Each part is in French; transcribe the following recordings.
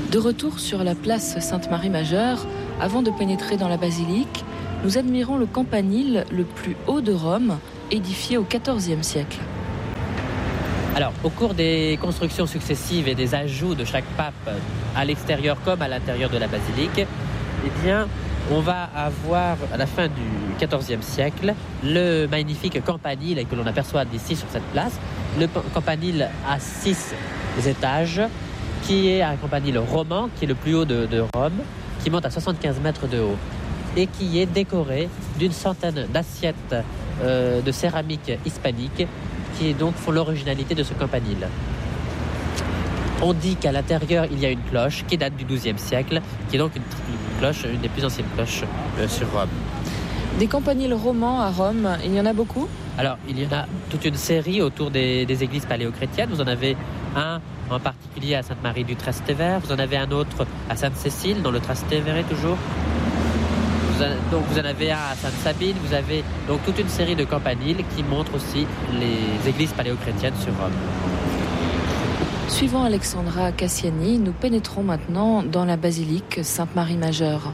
De retour sur la place Sainte-Marie-Majeure, avant de pénétrer dans la basilique, nous admirons le campanile le plus haut de Rome, édifié au XIVe siècle. Alors, au cours des constructions successives et des ajouts de chaque pape à l'extérieur comme à l'intérieur de la basilique, eh bien, on va avoir, à la fin du XIVe siècle, le magnifique campanile que l'on aperçoit d'ici sur cette place. Le campanile à 6 étages, qui est un campanile roman, qui est le plus haut de Rome, qui monte à 75 mètres de haut et qui est décoré d'une centaine d'assiettes de céramique hispanique qui donc font l'originalité de ce campanile. On dit qu'à l'intérieur, il y a une cloche qui date du XIIe siècle, qui est donc une des plus anciennes cloches sur Rome. Des campaniles romans à Rome, il y en a beaucoup ? Alors, il y en a toute une série autour des églises paléo-chrétiennes. Vous en avez un en particulier à Sainte-Marie du Trastevere. Vous en avez un autre à Sainte-Cécile, dans le Trastevere toujours. Donc vous en avez un à Sainte-Sabine. Vous avez donc toute une série de campaniles qui montrent aussi les églises paléo-chrétiennes sur Rome. Suivant Alexandra Cassiani, nous pénétrons maintenant dans la basilique Sainte-Marie-Majeure.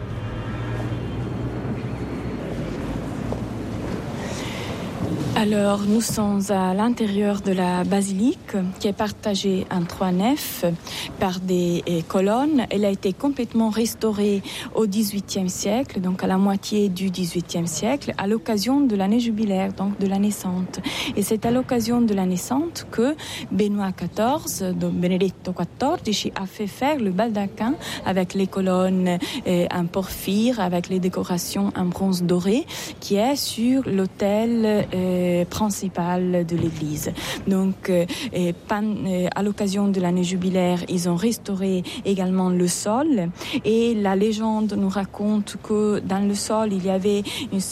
Alors, nous sommes à l'intérieur de la basilique qui est partagée en 3 nefs par des colonnes. Elle a été complètement restaurée au XVIIIe siècle, donc à la moitié du XVIIIe siècle, à l'occasion de l'année jubilaire, donc de l'année sainte. Et c'est à l'occasion de l'année sainte que Benoît XIV, donc Benedetto XIV, a fait faire le baldaquin avec les colonnes en porphyre, avec les décorations en bronze doré, qui est sur l'autel principal de l'église. Donc, à l'occasion de l'année jubilaire, ils ont restauré également le sol et la légende nous raconte que dans le sol, il y avait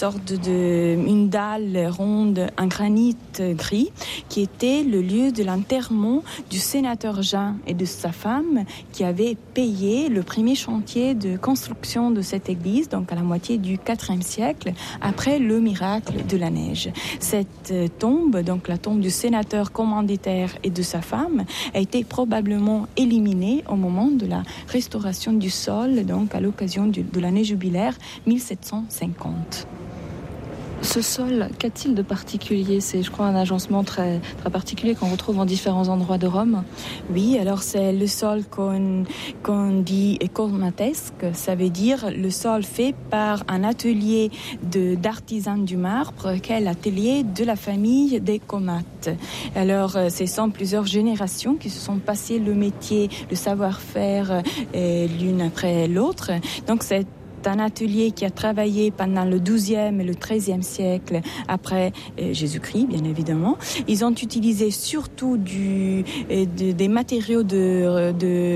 une dalle ronde en granit gris qui était le lieu de l'enterrement du sénateur Jean et de sa femme qui avaient payé le premier chantier de construction de cette église, donc à la moitié du IVe siècle, après le miracle de la neige. Cette tombe, donc la tombe du sénateur commanditaire et de sa femme, a été probablement éliminée au moment de la restauration du sol, donc à l'occasion de l'année jubilaire 1750. Ce sol, qu'a-t-il de particulier ? C'est, je crois, un agencement très, très particulier qu'on retrouve en différents endroits de Rome. Oui, alors c'est le sol qu'on dit cormatesque. Ça veut dire le sol fait par un atelier d'artisans du marbre, qui est l'atelier de la famille des Comates. Alors, ce sont plusieurs générations qui se sont passées le métier, le savoir-faire l'une après l'autre. Donc, c'est un atelier qui a travaillé pendant le XIIe et le XIIIe siècle après Jésus-Christ, bien évidemment. Ils ont utilisé surtout des matériaux de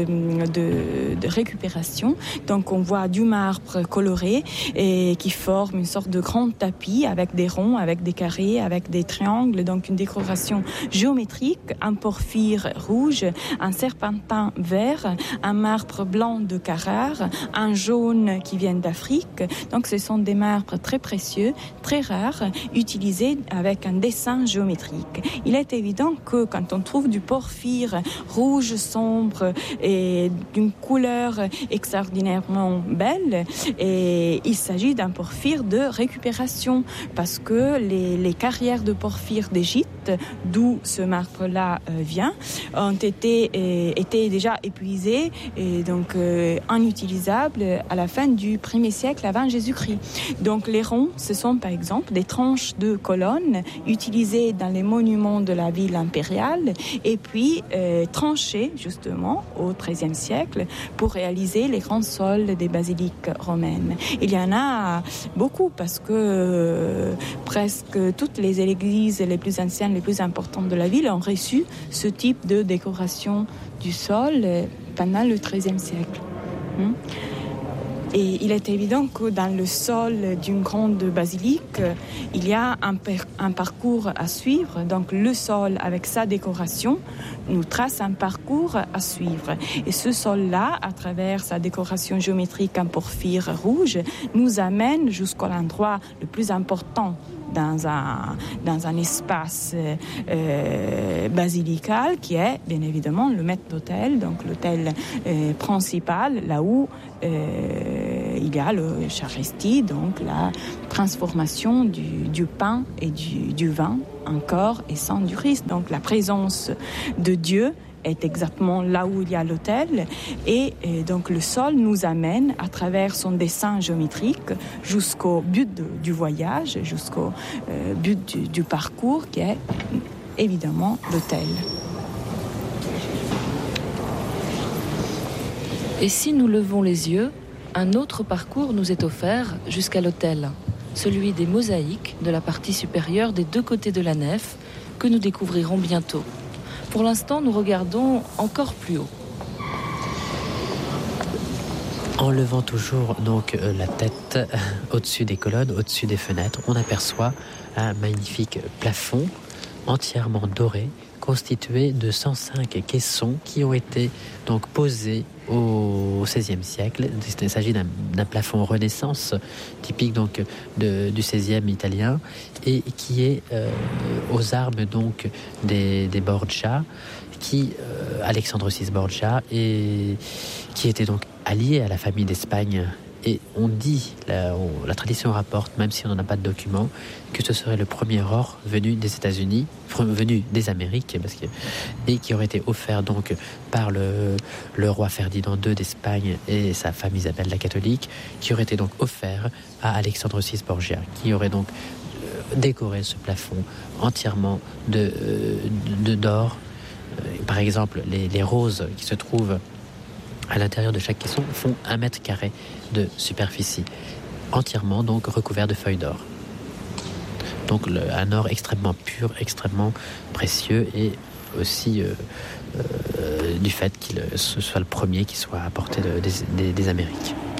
récupération. Donc on voit du marbre coloré et qui forme une sorte de grand tapis avec des ronds, avec des carrés, avec des triangles. Donc une décoration géométrique, un porphyre rouge, un serpentin vert, un marbre blanc de Carrare, un jaune qui vient d'Afrique. Donc ce sont des marbres très précieux, très rares, utilisés avec un dessin géométrique. Il est évident que quand on trouve du porphyre rouge sombre et d'une couleur extraordinairement belle, et il s'agit d'un porphyre de récupération parce que les carrières de porphyre d'Égypte, d'où ce marbre-là vient, ont été déjà épuisées et donc inutilisables à la fin du 1er siècle avant Jésus-Christ. Donc les ronds, ce sont par exemple des tranches de colonnes utilisées dans les monuments de la ville impériale et puis tranchées justement au XIIIe siècle pour réaliser les grands sols des basiliques romaines. Il y en a beaucoup parce que presque toutes les églises les plus anciennes, les plus importantes de la ville ont reçu ce type de décoration du sol pendant le XIIIe siècle. Et il est évident que dans le sol d'une grande basilique, il y a un parcours à suivre. Donc le sol, avec sa décoration, nous trace un parcours à suivre. Et ce sol-là, à travers sa décoration géométrique en porphyre rouge, nous amène jusqu'à l'endroit le plus important dans un espace basilical qui est bien évidemment le maître d'hôtel, donc l'hôtel principal, là où il y a le charistie, donc la transformation du pain et du vin en corps et sang du Christ. Donc la présence de Dieu est exactement là où il y a l'autel et donc le sol nous amène à travers son dessin géométrique jusqu'au but du voyage, jusqu'au but du parcours qui est évidemment l'autel. Et si nous levons les yeux, un autre parcours nous est offert jusqu'à l'autel, celui des mosaïques de la partie supérieure des deux côtés de la nef que nous découvrirons bientôt. Pour l'instant, nous regardons encore plus haut. En levant toujours donc la tête au-dessus des colonnes, au-dessus des fenêtres, on aperçoit un magnifique plafond entièrement doré, constitué de 105 caissons qui ont été donc posés au XVIe siècle. Il s'agit d'un plafond Renaissance, typique donc du XVIe italien, et qui est aux armes donc des Borgia, Alexandre VI Borgia, et qui était donc allié à la famille d'Espagne. Et on dit, la tradition rapporte, même si on n'en a pas de documents, que ce serait le premier or venu des États-Unis, venu des Amériques, et qui aurait été offert donc par le roi Ferdinand II d'Espagne et sa femme Isabelle la catholique, qui aurait été donc offert à Alexandre VI Borgia, qui aurait donc décoré ce plafond entièrement d'or. Par exemple, les roses qui se trouvent à l'intérieur de chaque caisson font 1 mètre carré de superficie, entièrement donc recouvert de feuilles d'or. Donc un or extrêmement pur, extrêmement précieux, et aussi du fait qu'il ce soit le premier qui soit apporté des Amériques.